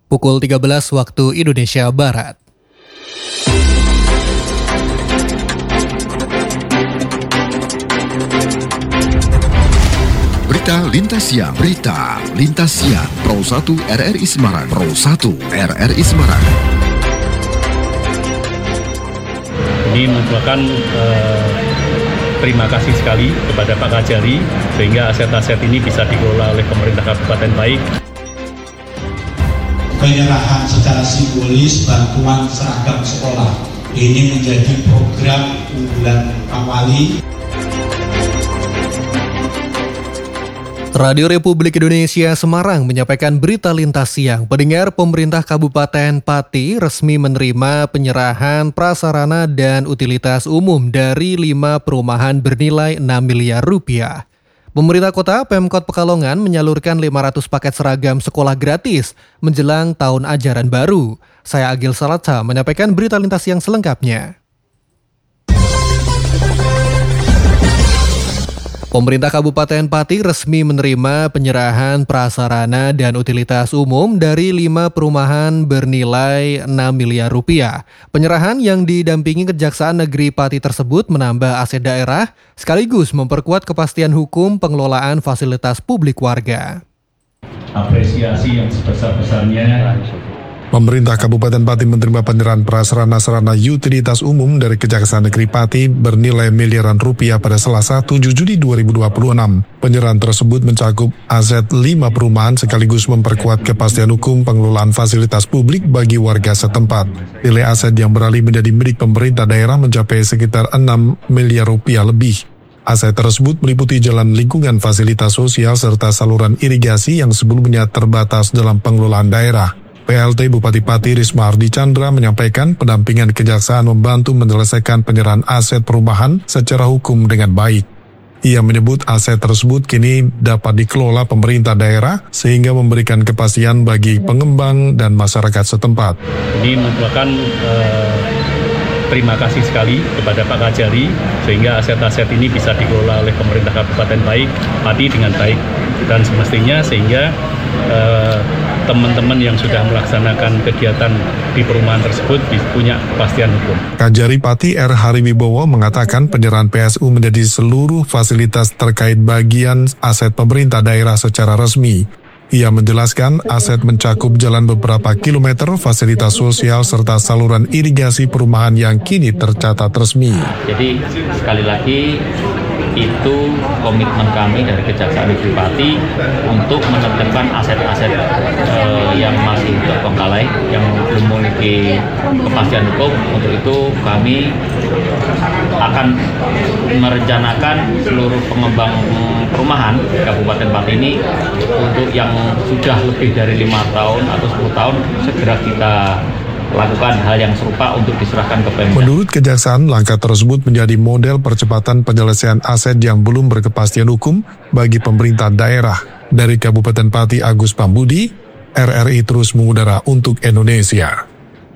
Pukul 13 waktu Indonesia Barat. Berita Lintas Siang. Berita Lintas Siang. Pro 1 RRI Semarang. Pro 1 RRI Semarang. Ini merupakan terima kasih sekali kepada Pak Kajari sehingga aset-aset ini bisa dikelola oleh pemerintah Kabupaten Baik. Penyerahan secara simbolis bantuan seragam sekolah ini menjadi program unggulan Pamwali. Radio Republik Indonesia Semarang menyampaikan berita lintas siang. Pendengar, pemerintah Kabupaten Pati resmi menerima penyerahan prasarana dan utilitas umum dari 5 perumahan bernilai 6 miliar rupiah. Pemerintah Kota Pemkot Pekalongan menyalurkan 500 paket seragam sekolah gratis menjelang tahun ajaran baru. Saya Agil Salatsa menyampaikan berita lintas siang selengkapnya. Pemerintah Kabupaten Pati resmi menerima penyerahan prasarana dan utilitas umum dari 5 perumahan bernilai 6 miliar rupiah. Penyerahan yang didampingi Kejaksaan Negeri Pati tersebut menambah aset daerah sekaligus memperkuat kepastian hukum pengelolaan fasilitas publik warga. Apresiasi yang sebesar-besarnya. Pemerintah Kabupaten Pati menerima penyerahan prasarana-sarana utilitas umum dari Kejaksaan Negeri Pati bernilai miliaran rupiah pada Selasa 7 Juli 2026. Penyerahan tersebut mencakup aset 5 perumahan sekaligus memperkuat kepastian hukum pengelolaan fasilitas publik bagi warga setempat. Nilai aset yang beralih menjadi milik pemerintah daerah mencapai sekitar 6 miliar rupiah lebih. Aset tersebut meliputi jalan lingkungan, fasilitas sosial, serta saluran irigasi yang sebelumnya terbatas dalam pengelolaan daerah. PLT Bupati Pati Risma Ardi Chandra menyampaikan pendampingan kejaksaan membantu menyelesaikan penyerahan aset perumahan secara hukum dengan baik. Ia menyebut aset tersebut kini dapat dikelola pemerintah daerah sehingga memberikan kepastian bagi pengembang dan masyarakat setempat. Ini merupakan terima kasih sekali kepada Pak Kajari sehingga aset-aset ini bisa dikelola oleh pemerintah Kabupaten Pati dengan baik dan semestinya sehingga teman-teman yang sudah melaksanakan kegiatan di perumahan tersebut punya kepastian hukum. Kajari Pati R. Hariwibowo mengatakan penyerahan PSU menjadi seluruh fasilitas terkait bagian aset pemerintah daerah secara resmi. Ia menjelaskan aset mencakup jalan beberapa kilometer, fasilitas sosial, serta saluran irigasi perumahan yang kini tercatat resmi. Jadi sekali lagi itu komitmen kami dari Kejaksaan Negeri Pati untuk menertibkan aset-aset yang masih terbengkalai, yang belum memiliki kepastian hukum. Untuk itu kami akan merencanakan seluruh pengembang perumahan Kabupaten Pati ini untuk yang sudah lebih dari 5 tahun atau 10 tahun segera kita lakukan hal yang serupa untuk diserahkan ke Pemda. Menurut Kejaksaan, langkah tersebut menjadi model percepatan penyelesaian aset yang belum berkepastian hukum bagi pemerintah daerah. Dari Kabupaten Pati, Agus Pambudi, RRI terus mengudara untuk Indonesia.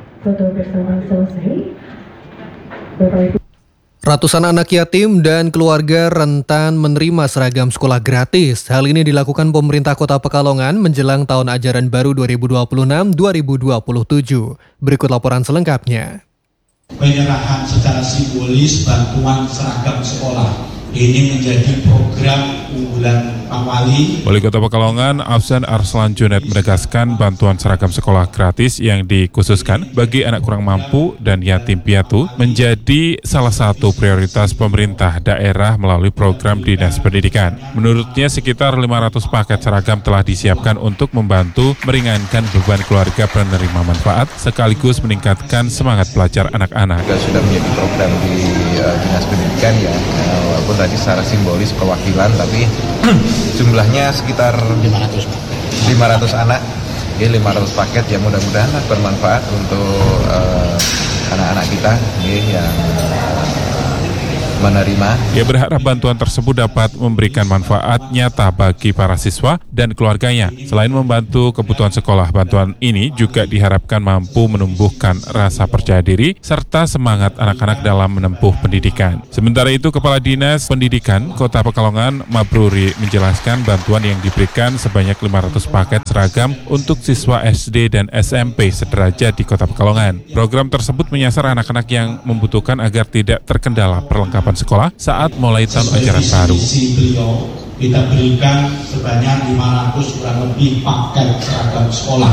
Ratusan anak yatim dan keluarga rentan menerima seragam sekolah gratis. Hal ini dilakukan pemerintah Kota Pekalongan menjelang tahun ajaran baru 2026-2027. Berikut laporan selengkapnya. Penyerahan secara simbolis bantuan seragam sekolah ini menjadi program unggulan Pamwali. Wali Kota Pekalongan, Afsan Arslan Junet menegaskan bantuan seragam sekolah gratis yang dikhususkan bagi anak kurang mampu dan yatim piatu menjadi salah satu prioritas pemerintah daerah melalui program Dinas Pendidikan. Menurutnya sekitar 500 paket seragam telah disiapkan untuk membantu meringankan beban keluarga penerima manfaat sekaligus meningkatkan semangat belajar anak-anak. Sudah menjadi program di Dinas Pendidikan ya, walaupun tadi secara simbolis perwakilan, tapi jumlahnya sekitar 500 anak, ya 500 paket yang mudah-mudahan bermanfaat untuk anak-anak kita yang menerima. Ia berharap bantuan tersebut dapat memberikan manfaat nyata bagi para siswa dan keluarganya. Selain membantu kebutuhan sekolah, bantuan ini juga diharapkan mampu menumbuhkan rasa percaya diri serta semangat anak-anak dalam menempuh pendidikan. Sementara itu, Kepala Dinas Pendidikan Kota Pekalongan, Mabruri, menjelaskan bantuan yang diberikan sebanyak 500 paket seragam untuk siswa SD dan SMP sederajat di Kota Pekalongan. Program tersebut menyasar anak-anak yang membutuhkan agar tidak terkendala perlengkapan sekolah saat mulai tahun ajaran baru. Kita berikan sebanyak 500 kurang lebih paket seragam sekolah.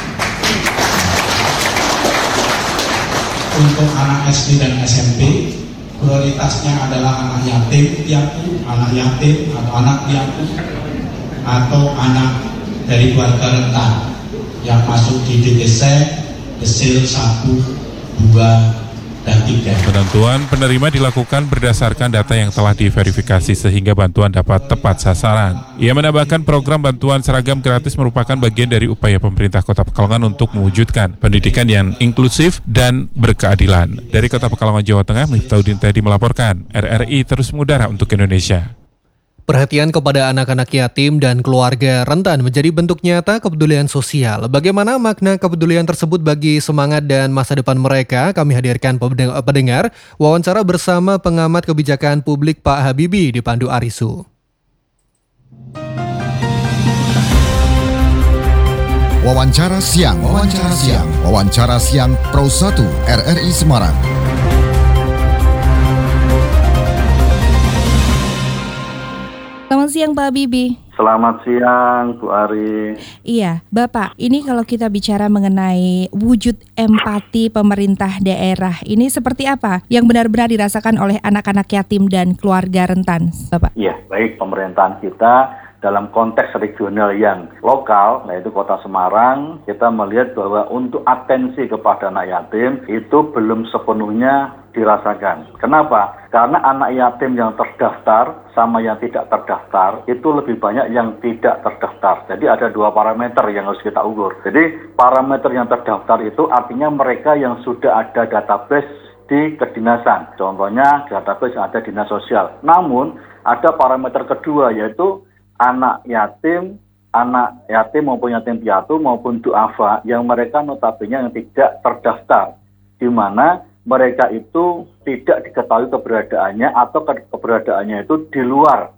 Untuk anak SD dan SMP, prioritasnya adalah anak yatim piatu, atau anak piatu, atau anak dari keluarga rentan yang masuk di DTC, desil 1, 2, dan 3. Penentuan penerima dilakukan berdasarkan data yang telah diverifikasi sehingga bantuan dapat tepat sasaran. Ia menambahkan program bantuan seragam gratis merupakan bagian dari upaya pemerintah Kota Pekalongan untuk mewujudkan pendidikan yang inklusif dan berkeadilan. Dari Kota Pekalongan, Jawa Tengah, Miftahudin Tedi melaporkan. RRI terus mengudara untuk Indonesia. Perhatian kepada anak-anak yatim dan keluarga rentan menjadi bentuk nyata kepedulian sosial. Bagaimana makna kepedulian tersebut bagi semangat dan masa depan mereka? Kami hadirkan pendengar wawancara bersama pengamat kebijakan publik Pak Habibie dipandu Arisu. Wawancara siang Pro 1 RRI Semarang. Selamat siang Pak Habibie. Selamat siang Bu Ari. Iya, Bapak, ini kalau kita bicara mengenai wujud empati pemerintah daerah, ini seperti apa yang benar-benar dirasakan oleh anak-anak yatim dan keluarga rentan, Bapak? Iya, baik, pemerintahan kita dalam konteks regional yang lokal, yaitu Kota Semarang, kita melihat bahwa untuk atensi kepada anak yatim itu belum sepenuhnya dirasakan. Kenapa? Karena anak yatim yang terdaftar sama yang tidak terdaftar itu lebih banyak yang tidak terdaftar. Jadi ada dua parameter yang harus kita ukur. Jadi parameter yang terdaftar itu artinya mereka yang sudah ada database di kedinasan. Contohnya database yang ada dinas sosial. Namun ada parameter kedua yaitu anak yatim maupun yatim piatu maupun duafa yang mereka notabene yang tidak terdaftar, di mana mereka itu tidak diketahui keberadaannya atau keberadaannya itu di luar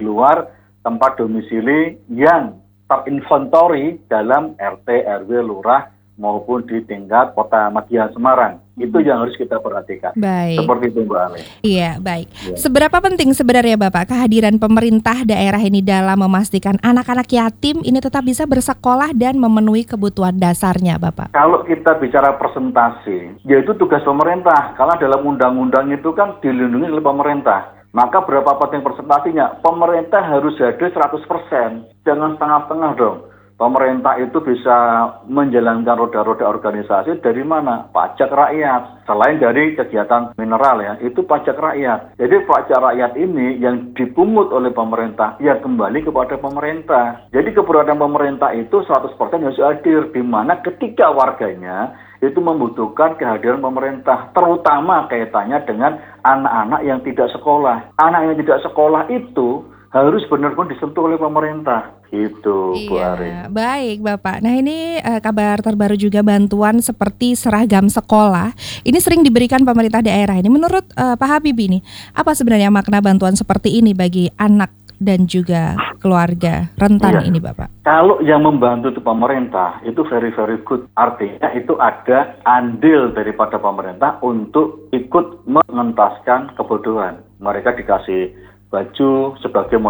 tempat domisili yang terinventori dalam RT, RW, lurah maupun di tingkat Kota Madya Semarang. Itu yang harus kita perhatikan. Baik. Seperti itu Mbak Ali. Iya, baik. Ya. Seberapa penting sebenarnya Bapak kehadiran pemerintah daerah ini dalam memastikan anak-anak yatim ini tetap bisa bersekolah dan memenuhi kebutuhan dasarnya, Bapak? Kalau kita bicara persentase, yaitu tugas pemerintah. Karena dalam undang-undang itu kan dilindungi oleh pemerintah. Maka berapa penting persentasenya? Pemerintah harus hadir 100%. Jangan setengah-setengah dong. Pemerintah itu bisa menjalankan roda-roda organisasi dari mana? Pajak rakyat. Selain dari kegiatan mineral ya, itu pajak rakyat. Jadi pajak rakyat ini yang dipungut oleh pemerintah, ya kembali kepada pemerintah. Jadi keberadaan pemerintah itu 100% harus hadir, di mana ketika warganya itu membutuhkan kehadiran pemerintah, terutama kaitannya dengan anak-anak yang tidak sekolah. Anak yang tidak sekolah itu harus benar-benar disentuh oleh pemerintah. Itu, Bu Ari. Baik, Bapak. Nah, ini kabar terbaru juga bantuan seperti seragam sekolah. Ini sering diberikan pemerintah daerah. Ini menurut Pak Habibie nih, apa sebenarnya makna bantuan seperti ini bagi anak dan juga keluarga rentan ini, Bapak? Kalau yang membantu itu pemerintah, itu very very good. Artinya itu ada andil daripada pemerintah untuk ikut mengentaskan kebutuhan. Mereka dikasih baju sebagai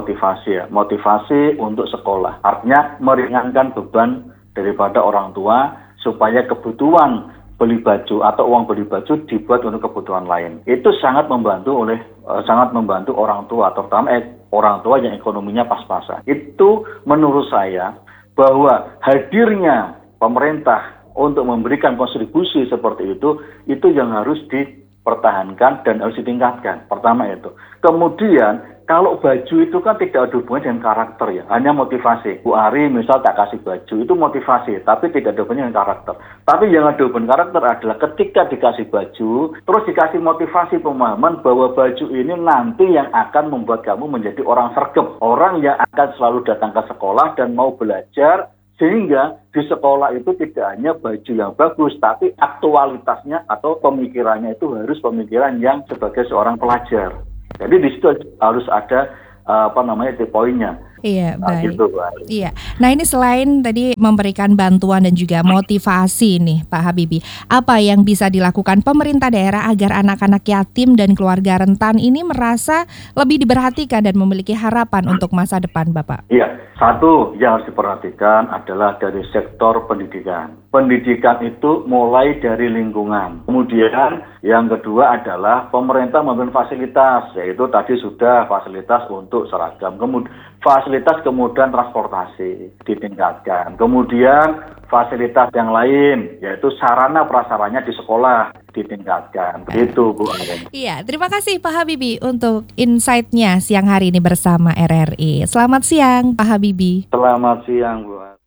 motivasi untuk sekolah. Artinya meringankan beban daripada orang tua supaya kebutuhan beli baju atau uang beli baju dibuat untuk kebutuhan lain. Itu sangat membantu orang tua, terutama orang tua yang ekonominya pas-pasan. Itu menurut saya bahwa hadirnya pemerintah untuk memberikan kontribusi seperti itu yang harus dipertahankan dan harus ditingkatkan. Pertama itu. Kemudian Kalau baju itu kan tidak ada hubungannya dengan karakter ya, hanya motivasi. Bu Ari misal tak kasih baju, itu motivasi, tapi tidak ada hubungannya dengan karakter. Tapi yang ada hubungan karakter adalah ketika dikasih baju, terus dikasih motivasi pemahaman bahwa baju ini nanti yang akan membuat kamu menjadi orang sergap, orang yang akan selalu datang ke sekolah dan mau belajar, sehingga di sekolah itu tidak hanya baju yang bagus, tapi aktualitasnya atau pemikirannya itu harus pemikiran yang sebagai seorang pelajar. Jadi di situ harus ada poinnya. Iya, baik. Gitu, iya. Nah, ini selain tadi memberikan bantuan dan juga motivasi nih, Pak Habibie, apa yang bisa dilakukan pemerintah daerah agar anak-anak yatim dan keluarga rentan ini merasa lebih diperhatikan dan memiliki harapan untuk masa depan, Bapak? Iya, satu yang harus diperhatikan adalah dari sektor pendidikan. Pendidikan itu mulai dari lingkungan. Kemudian yang kedua adalah pemerintah memberikan fasilitas, yaitu tadi sudah fasilitas untuk seragam. Fasilitas kemudian transportasi ditingkatkan. Kemudian fasilitas yang lain, yaitu sarana prasaranya di sekolah ditingkatkan. Begitu, Bu Aren. Iya, terima kasih Pak Habibie untuk insight-nya siang hari ini bersama RRI. Selamat siang, Pak Habibie. Selamat siang, Bu Aren.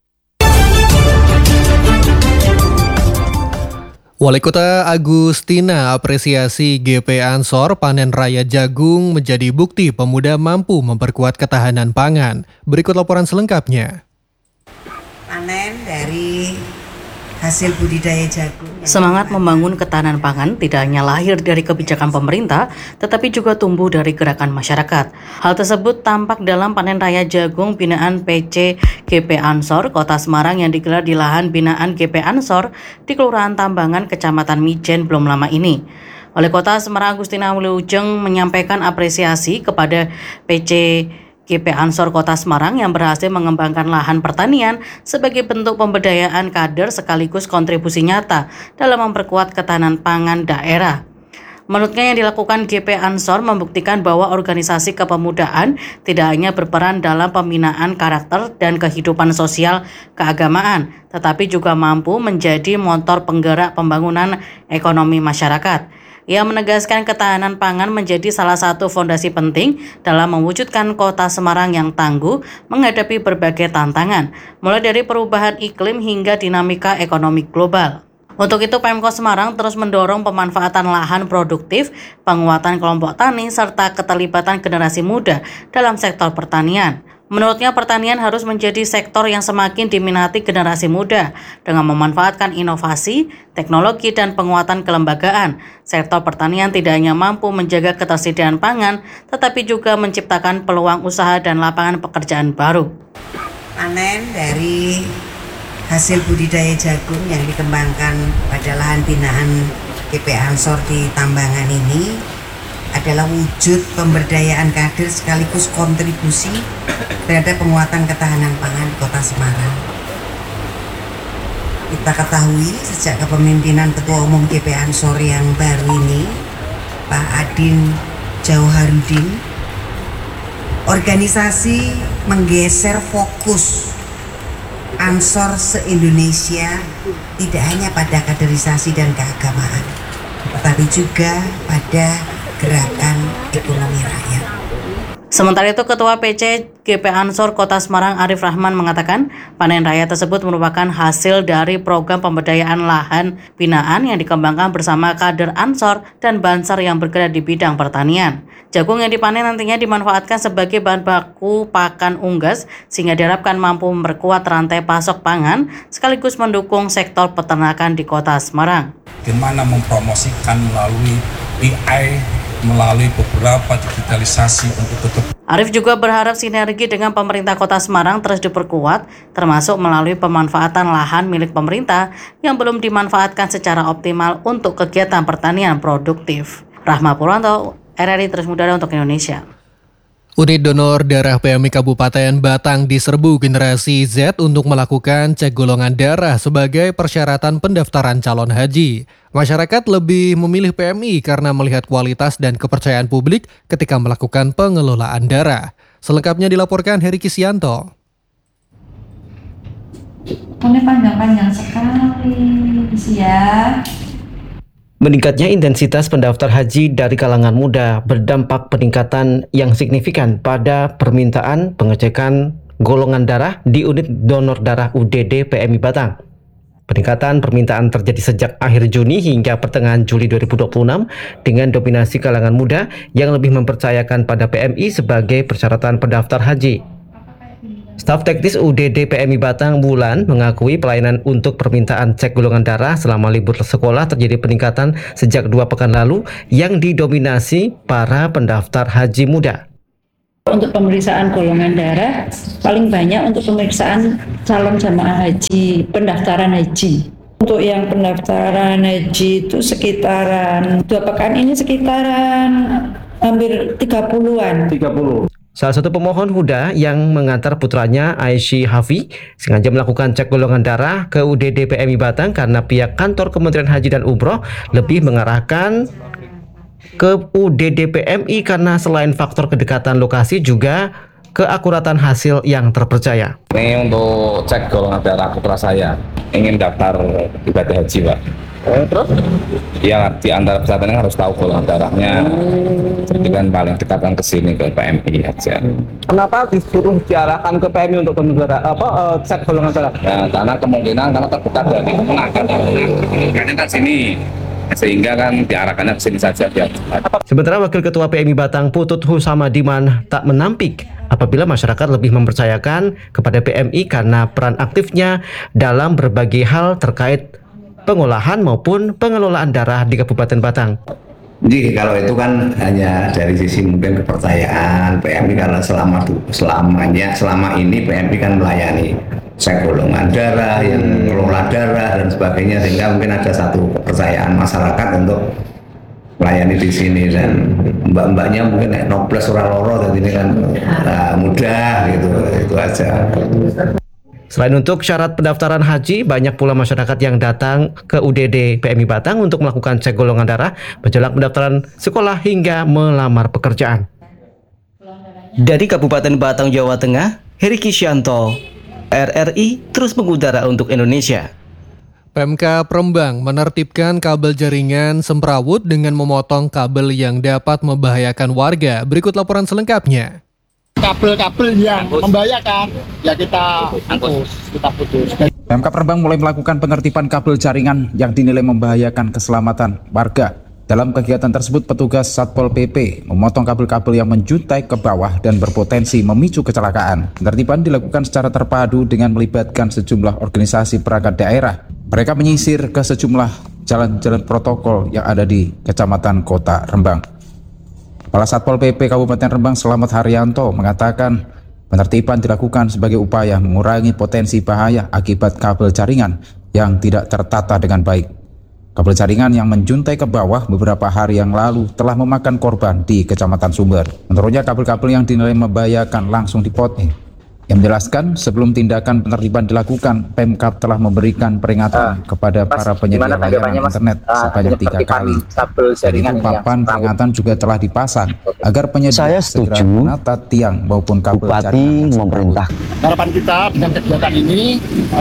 Wali Kota Agustina apresiasi GP Ansor panen raya jagung menjadi bukti pemuda mampu memperkuat ketahanan pangan. Berikut laporan selengkapnya. Panen dari hasil budidaya jagung. Semangat membangun ketahanan pangan tidak hanya lahir dari kebijakan pemerintah, tetapi juga tumbuh dari gerakan masyarakat. Hal tersebut tampak dalam panen raya jagung binaan PC GP Ansor Kota Semarang yang digelar di lahan binaan GP Ansor di Kelurahan Tambangan, Kecamatan Mijen belum lama ini. Wali Kota Semarang Agustina Wilujeng menyampaikan apresiasi kepada PC GP Ansor Kota Semarang yang berhasil mengembangkan lahan pertanian sebagai bentuk pemberdayaan kader sekaligus kontribusi nyata dalam memperkuat ketahanan pangan daerah. Menurutnya yang dilakukan GP Ansor membuktikan bahwa organisasi kepemudaan tidak hanya berperan dalam pembinaan karakter dan kehidupan sosial keagamaan, tetapi juga mampu menjadi motor penggerak pembangunan ekonomi masyarakat. Ia menegaskan ketahanan pangan menjadi salah satu fondasi penting dalam mewujudkan Kota Semarang yang tangguh menghadapi berbagai tantangan, mulai dari perubahan iklim hingga dinamika ekonomi global. Untuk itu, Pemkot Semarang terus mendorong pemanfaatan lahan produktif, penguatan kelompok tani, serta keterlibatan generasi muda dalam sektor pertanian. Menurutnya, pertanian harus menjadi sektor yang semakin diminati generasi muda dengan memanfaatkan inovasi, teknologi, dan penguatan kelembagaan. Sektor pertanian tidak hanya mampu menjaga ketersediaan pangan, tetapi juga menciptakan peluang usaha dan lapangan pekerjaan baru. Panen dari hasil budidaya jagung yang dikembangkan pada lahan binaan GP Ansor di Tambangan ini adalah wujud pemberdayaan kader sekaligus kontribusi terhadap penguatan ketahanan pangan di Kota Semarang. Kita ketahui sejak kepemimpinan Ketua Umum GP Ansor yang baru ini, Pak Adin Jauharudin, organisasi menggeser fokus Ansor se-Indonesia tidak hanya pada kaderisasi dan keagamaan, tetapi juga pada gerakan ekonomi rakyat. Sementara itu, Ketua PC GP Ansor Kota Semarang Arif Rahman mengatakan panen raya tersebut merupakan hasil dari program pemberdayaan lahan binaan yang dikembangkan bersama kader Ansor dan Bansar yang bergerak di bidang pertanian. Jagung yang dipanen nantinya dimanfaatkan sebagai bahan baku pakan unggas sehingga diharapkan mampu memperkuat rantai pasok pangan sekaligus mendukung sektor peternakan di Kota Semarang. Bagaimana mempromosikan melalui BI, melalui beberapa digitalisasi untuk tetap. Arif juga berharap sinergi dengan pemerintah Kota Semarang terus diperkuat, termasuk melalui pemanfaatan lahan milik pemerintah yang belum dimanfaatkan secara optimal untuk kegiatan pertanian produktif. Rahma Purwanto, RRI Terus Mudara untuk Indonesia. Unit donor darah PMI Kabupaten Batang diserbu generasi Z untuk melakukan cek golongan darah sebagai persyaratan pendaftaran calon haji. Masyarakat lebih memilih PMI karena melihat kualitas dan kepercayaan publik ketika melakukan pengelolaan darah. Selengkapnya dilaporkan Heri Kisyanto. Ini panjang-panjang sekali ya. Meningkatnya intensitas pendaftar haji dari kalangan muda berdampak peningkatan yang signifikan pada permintaan pengecekan golongan darah di unit donor darah UDD PMI Batang. Peningkatan permintaan terjadi sejak akhir Juni hingga pertengahan Juli 2026 dengan dominasi kalangan muda yang lebih mempercayakan pada PMI sebagai persyaratan pendaftar haji. Staf teknis UDD PMI Batang Bulan mengakui pelayanan untuk permintaan cek golongan darah selama libur sekolah terjadi peningkatan sejak 2 pekan lalu yang didominasi para pendaftar haji muda. Untuk pemeriksaan golongan darah paling banyak untuk pemeriksaan calon jamaah haji, pendaftaran haji. Untuk yang pendaftaran haji itu sekitaran 2 pekan ini sekitaran hampir 30-an. 30. Salah satu pemohon huda yang mengantar putranya Aishi Hafi sengaja melakukan cek golongan darah ke UDD PMI Batang karena pihak kantor Kementerian Haji dan Umroh lebih mengarahkan ke UDD PMI karena selain faktor kedekatan lokasi juga keakuratan hasil yang terpercaya. Ini untuk cek golongan darah putra saya, ingin daftar ibadah haji, Pak. Terus? Ya, di antara pesertanya harus tahu golongan darahnya. Jadi kan paling dekat kan ke sini ke PMI aja. Kenapa disuruh diarahkan ke PMI untuk cek golongan darah? Ya, karena kemungkinan karena terdekat dari penangkat kan sini. Sehingga kan diarahkannya ke sini saja biar cepat. Sementara Wakil Ketua PMI Batang Putut Husama Diman tak menampik apabila masyarakat lebih mempercayakan kepada PMI karena peran aktifnya dalam berbagai hal terkait pengolahan maupun pengelolaan darah di Kabupaten Batang. Jadi kalau itu kan hanya dari sisi mungkin kepercayaan PMI karena selama ini PMI kan melayani cek golongan darah, yang mengelola darah dan sebagainya, sehingga mungkin ada satu kepercayaan masyarakat untuk melayani di sini, dan mbak-mbaknya mungkin nobles ora loro, dan ini kan mudah gitu, itu aja. Selain untuk syarat pendaftaran haji, banyak pula masyarakat yang datang ke UDD PMI Batang untuk melakukan cek golongan darah, menjelang pendaftaran sekolah hingga melamar pekerjaan. Dari Kabupaten Batang, Jawa Tengah, Heri Kisyanto, RRI terus mengudara untuk Indonesia. Pemkab Rembang menertibkan kabel jaringan semrawut dengan memotong kabel yang dapat membahayakan warga. Berikut laporan selengkapnya. Kabel-kabel yang membahayakan ya kita putus. Pemkab Rembang mulai melakukan penertiban kabel jaringan yang dinilai membahayakan keselamatan warga. Dalam kegiatan tersebut, petugas Satpol PP memotong kabel-kabel yang menjuntai ke bawah dan berpotensi memicu kecelakaan. Penertiban dilakukan secara terpadu dengan melibatkan sejumlah organisasi perangkat daerah. Mereka menyisir ke sejumlah jalan-jalan protokol yang ada di Kecamatan Kota Rembang. Kepala Satpol PP Kabupaten Rembang Selamat Haryanto mengatakan penertiban dilakukan sebagai upaya mengurangi potensi bahaya akibat kabel jaringan yang tidak tertata dengan baik. Kabel jaringan yang menjuntai ke bawah beberapa hari yang lalu telah memakan korban di Kecamatan Sumber. Menurutnya kabel-kabel yang dinilai membahayakan langsung dipotong. Yang menjelaskan sebelum tindakan penertiban dilakukan, Pemkab telah memberikan peringatan kepada para penyedia layanan internet sebanyak 3 kali. Dan itu papan peringatan juga telah dipasang agar penyedia segera menata tiang maupun kabel jaringan. Memerintah. Harapan kita dengan kegiatan ini,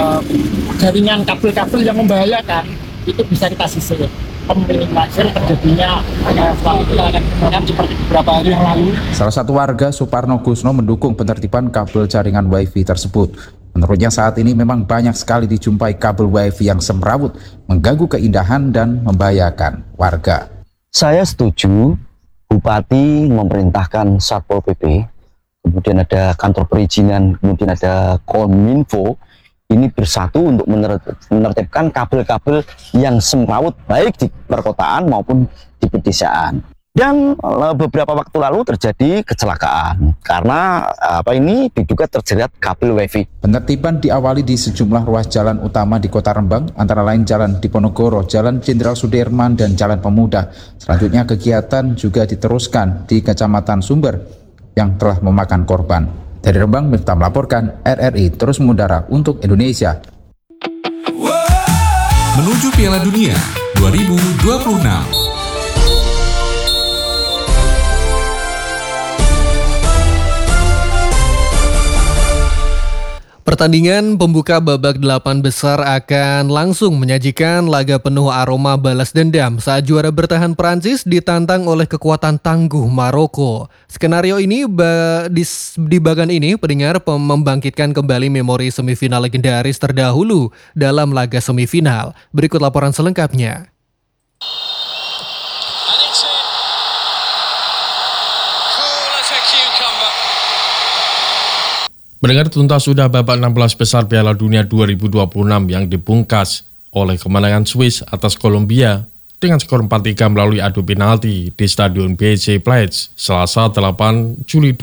jaringan kabel-kabel yang membahayakan itu bisa kita sisir, meminimalisir terjadinya suatu kecelakaan seperti beberapa hari yang lalu. Salah satu warga Suparno Gusno mendukung penertiban kabel jaringan WiFi tersebut. Menurutnya saat ini memang banyak sekali dijumpai kabel WiFi yang semrawut, mengganggu keindahan dan membahayakan warga. Saya setuju Bupati memerintahkan Satpol PP, kemudian ada kantor perizinan, kemudian ada Kominfo, ini bersatu untuk menertibkan kabel-kabel yang semrawut baik di perkotaan maupun di pedesaan. Dan beberapa waktu lalu terjadi kecelakaan karena ini diduga terjerat kabel WiFi. Penertiban diawali di sejumlah ruas jalan utama di Kota Rembang, antara lain Jalan Diponegoro, Jalan Jenderal Sudirman, dan Jalan Pemuda. Selanjutnya kegiatan juga diteruskan di Kecamatan Sumber yang telah memakan korban. Dari Rembang, Miftah melaporkan, RRI terus mengudara untuk Indonesia. Menuju Piala Dunia 2026. Pertandingan pembuka babak 8 besar akan langsung menyajikan laga penuh aroma balas dendam saat juara bertahan Prancis ditantang oleh kekuatan tangguh Maroko. Skenario ini di bagian ini pendengar membangkitkan kembali memori semifinal legendaris terdahulu dalam laga semifinal. Berikut laporan selengkapnya. Mendengar tuntas sudah babak 16 besar Piala Dunia 2026 yang dipungkas oleh kemenangan Swiss atas Kolombia dengan skor 4-3 melalui adu penalti di Stadion BC Platz Selasa 8 Juli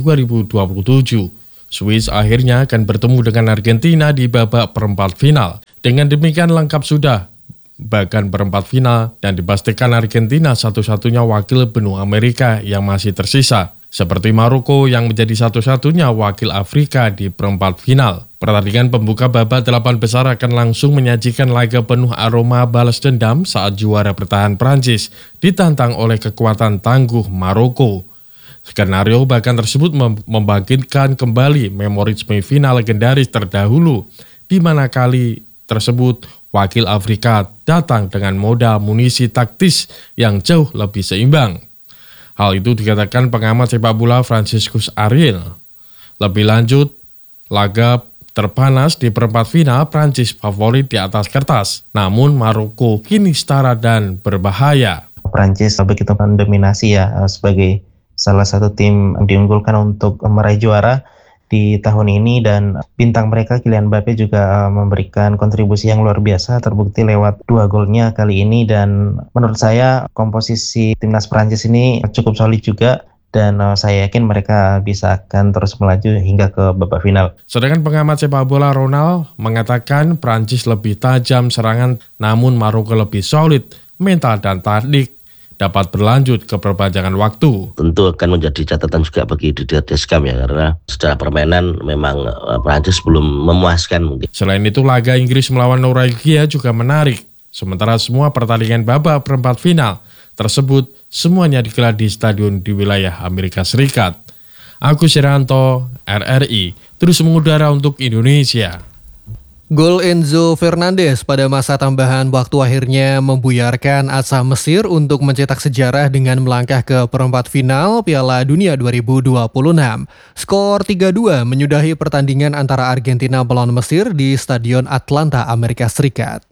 2027. Swiss akhirnya akan bertemu dengan Argentina di babak perempat final. Dengan demikian lengkap sudah bahkan perempat final dan dipastikan Argentina satu-satunya wakil benua Amerika yang masih tersisa. Seperti Maroko yang menjadi satu-satunya wakil Afrika di perempat final. Pertandingan pembuka babak 8 besar akan langsung menyajikan laga penuh aroma balas dendam saat juara bertahan Prancis ditantang oleh kekuatan tangguh Maroko. Skenario bahkan tersebut membangkitkan kembali memori semifinal legendaris terdahulu, di mana kali tersebut wakil Afrika datang dengan modal amunisi taktis yang jauh lebih seimbang. Hal itu dikatakan pengamat sepak bola Franciscus Ariel. Lebih lanjut, laga terpanas di perempat final Prancis favorit di atas kertas, namun Maroko kini setara dan berbahaya. Prancis begitu mendominasi sebagai salah satu tim diunggulkan untuk meraih juara di tahun ini, dan bintang mereka Kylian Mbappe juga memberikan kontribusi yang luar biasa, terbukti lewat 2 golnya kali ini. Dan menurut saya komposisi timnas Prancis ini cukup solid juga, dan saya yakin mereka bisa akan terus melaju hingga ke babak final. Sedangkan pengamat sepak bola Ronald mengatakan Prancis lebih tajam serangan, namun Maroko lebih solid mental dan taktik dapat berlanjut ke perpanjangan waktu. Tentu akan menjadi catatan juga bagi Didier Deschamps ya, karena secara permainan memang Prancis belum memuaskan mungkin. Selain itu, laga Inggris melawan Norwegia juga menarik. Sementara semua pertandingan babak perempat final tersebut semuanya digelar di stadion di wilayah Amerika Serikat. Agus Irianto, RRI, terus mengudara untuk Indonesia. Gol Enzo Fernandez pada masa tambahan waktu akhirnya membuyarkan asa Mesir untuk mencetak sejarah dengan melangkah ke perempat final Piala Dunia 2026. Skor 3-2 menyudahi pertandingan antara Argentina melawan Mesir di Stadion Atlanta, Amerika Serikat.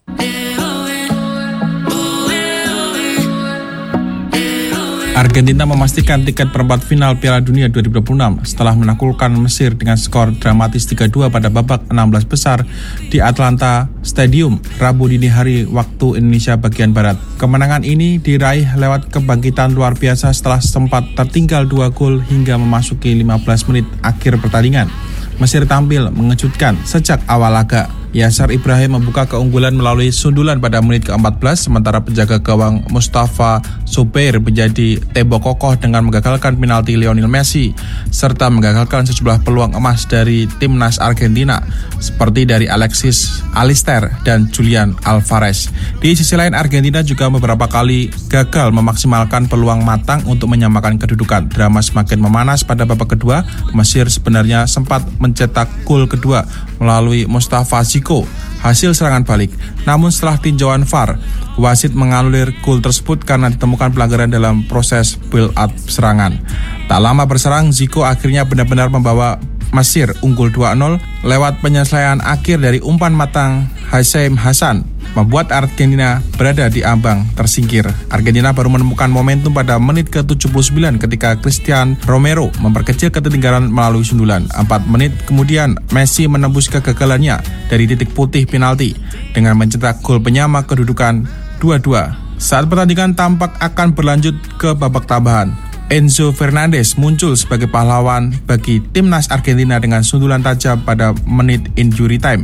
Argentina memastikan tiket perempat final Piala Dunia 2026 setelah menaklukkan Mesir dengan skor dramatis 3-2 pada babak 16 besar di Atlanta Stadium, Rabu dini hari waktu Indonesia bagian Barat. Kemenangan ini diraih lewat kebangkitan luar biasa setelah sempat tertinggal 2 gol hingga memasuki 15 menit akhir pertandingan. Mesir tampil mengejutkan sejak awal laga. Yasser Ibrahim membuka keunggulan melalui sundulan pada menit ke-14, sementara penjaga gawang Mustafa Zubair menjadi tembok kokoh dengan menggagalkan penalti Lionel Messi, serta menggagalkan sejumlah peluang emas dari timnas Argentina, seperti dari Alexis Alister dan Julian Alvarez. Di sisi lain, Argentina juga beberapa kali gagal memaksimalkan peluang matang untuk menyamakan kedudukan. Drama semakin memanas pada babak kedua. Mesir sebenarnya sempat mencetak gol kedua melalui Mustafa Ziko hasil serangan balik. Namun setelah tinjauan VAR, wasit menganulir gol tersebut karena ditemukan pelanggaran dalam proses build-up serangan. Tak lama berserang, Ziko akhirnya benar-benar membawa Mesir unggul 2-0 lewat penyelesaian akhir dari umpan matang Hasyim Hasan, membuat Argentina berada di ambang tersingkir. Argentina baru menemukan momentum pada menit ke-79 ketika Christian Romero memperkecil ketertinggalan melalui sundulan. 4 menit kemudian, Messi menembus kegagalannya dari titik putih penalti dengan mencetak gol penyama kedudukan 2-2. Saat pertandingan tampak akan berlanjut ke babak tambahan, Enzo Fernandez muncul sebagai pahlawan bagi timnas Argentina dengan sundulan tajam pada menit injury time.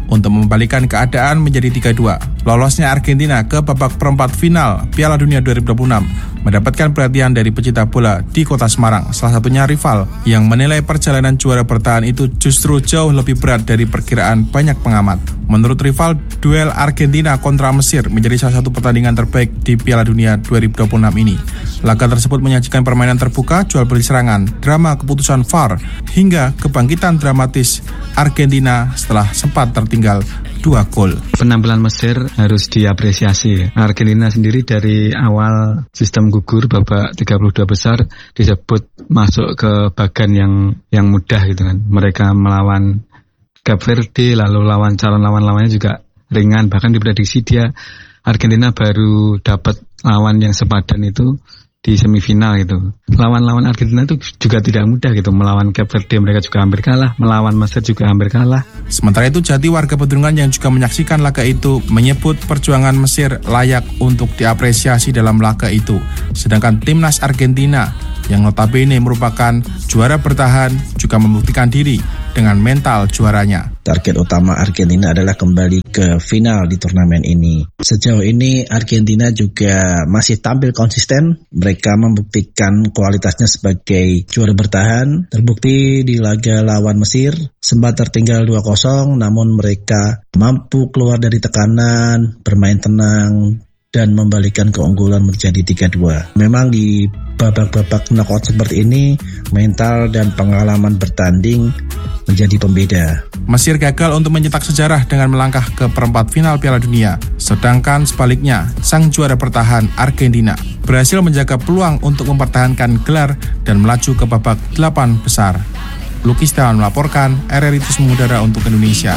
untuk membalikan keadaan menjadi 3-2. Lolosnya Argentina ke babak perempat final Piala Dunia 2026 mendapatkan perhatian dari pecinta bola di Kota Semarang. Salah satunya rival yang menilai perjalanan juara bertahan itu justru jauh lebih berat dari perkiraan banyak pengamat. Menurut rival, duel Argentina kontra Mesir menjadi salah satu pertandingan terbaik di Piala Dunia 2026 ini. Laga tersebut menyajikan permainan terbuka, jual beli serangan, drama keputusan VAR, hingga kebangkitan dramatis Argentina setelah sempat tertinggal 2 gol. Penampilan Mesir harus diapresiasi. Argentina sendiri dari awal sistem gugur babak 32 besar disebut masuk ke bagan yang mudah gitu kan. Mereka melawan Cape Verde, lalu lawan calon lawan-lawannya juga ringan, bahkan diprediksi Argentina baru dapat lawan yang sepadan itu di semifinal gitu. Lawan-lawan Argentina itu juga tidak mudah gitu. Melawan Cape Verde mereka juga hampir kalah, melawan Mesir juga hampir kalah. Sementara itu Jati, warga Pedungan yang juga menyaksikan laga itu, menyebut perjuangan Mesir layak untuk diapresiasi dalam laga itu. Sedangkan timnas Argentina yang notabene merupakan juara bertahan juga membuktikan diri dengan mental juaranya. Target utama Argentina adalah kembali ke final di turnamen ini. Sejauh ini Argentina juga masih tampil konsisten. Mereka membuktikan kualitasnya sebagai juara bertahan. Terbukti di laga lawan Mesir, sempat tertinggal 2-0, namun mereka mampu keluar dari tekanan, bermain tenang, dan membalikan keunggulan menjadi 3-2. Memang di babak-babak knockout seperti ini, mental dan pengalaman bertanding menjadi pembeda. Mesir gagal untuk mencetak sejarah dengan melangkah ke perempat final Piala Dunia. Sedangkan sebaliknya, sang juara bertahan Argentina berhasil menjaga peluang untuk mempertahankan gelar dan melaju ke babak 8 besar. Lucky Setiawan melaporkan, RRI Terus Mengudara untuk Indonesia.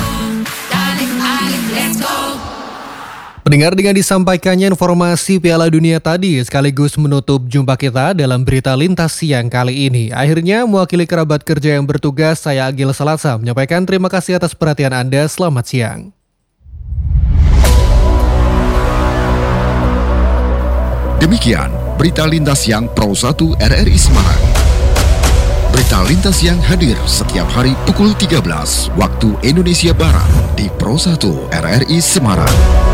Pendengar, dengan disampaikannya informasi Piala Dunia tadi sekaligus menutup jumpa kita dalam berita lintas siang kali ini. Akhirnya mewakili kerabat kerja yang bertugas, saya Agil Salasa menyampaikan terima kasih atas perhatian Anda. Selamat siang. Demikian berita lintas siang Pro 1 RRI Semarang. Berita lintas siang hadir setiap hari pukul 13 waktu Indonesia Barat di Pro 1 RRI Semarang.